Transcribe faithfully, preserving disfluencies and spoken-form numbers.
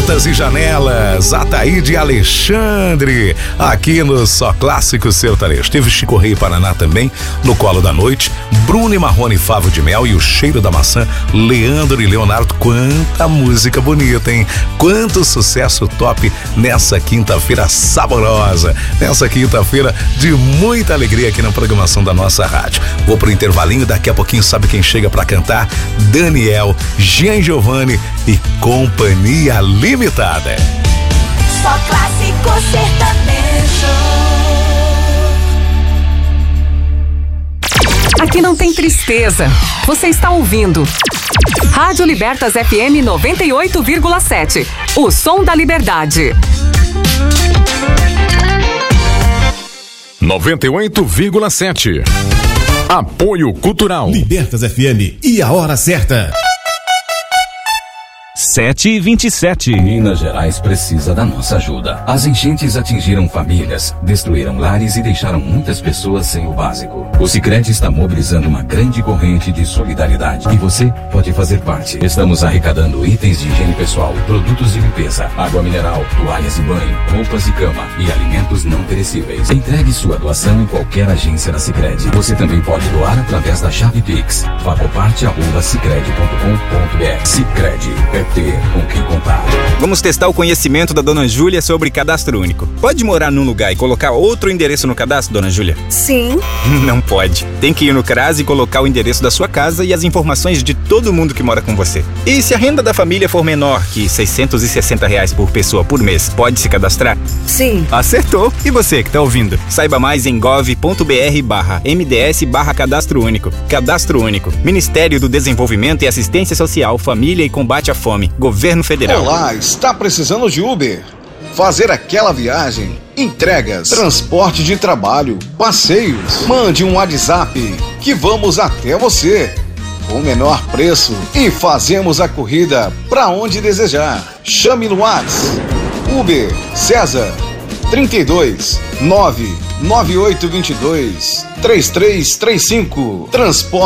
Portas e Janelas, Ataíde Alexandre, aqui no Só Clássico Sertanejo. Teve Chico Rei Paraná também, No Colo da Noite, Bruno e Marrone, Favo de Mel e O Cheiro da Maçã, Leandro e Leonardo. Quanta música bonita, hein? Quanto sucesso top nessa quinta-feira saborosa, nessa quinta-feira de muita alegria aqui na programação da nossa rádio. Vou pro intervalinho, daqui a pouquinho sabe quem chega pra cantar? Daniel, Jean Giovanni e Companhia Limitada. Só Clássico Sertanejo. Aqui não tem tristeza. Você está ouvindo Rádio Libertas F M noventa e oito vírgula sete. O som da liberdade. noventa e oito vírgula sete. Apoio Cultural. Libertas F M e a hora certa. sete e vinte e sete. Minas Gerais precisa da nossa ajuda. As enchentes atingiram famílias, destruíram lares e deixaram muitas pessoas sem o básico. O Sicredi está mobilizando uma grande corrente de solidariedade e você pode fazer parte. Estamos arrecadando itens de higiene pessoal, produtos de limpeza, água mineral, toalhas de banho, roupas e cama e alimentos não perecíveis. Entregue sua doação em qualquer agência da Sicredi. Você também pode doar através da chave Pix. Facoparte arroba sicredi ponto com ponto br. Sicredi é ter com quem contar. Vamos testar o conhecimento da Dona Júlia sobre cadastro único. Pode morar num lugar e colocar outro endereço no cadastro, Dona Júlia? Sim. Não pode. Tem que ir no CRAS e colocar o endereço da sua casa e as informações de todo mundo que mora com você. E se a renda da família for menor que seiscentos e sessenta reais por pessoa por mês, pode se cadastrar? Sim. Acertou. E você que tá ouvindo? Saiba mais em gov.br barra MDS barra Cadastro Único. Cadastro Único. Ministério do Desenvolvimento e Assistência Social, Família e Combate à Fome. Governo Federal. Olá, está precisando de Uber? Fazer aquela viagem? Entregas, transporte de trabalho, passeios. Mande um WhatsApp que vamos até você. Com o menor preço e fazemos a corrida para onde desejar. Chame no WhatsApp. Uber César trinta e dois, nove nove oito dois dois, três três três cinco. Transporte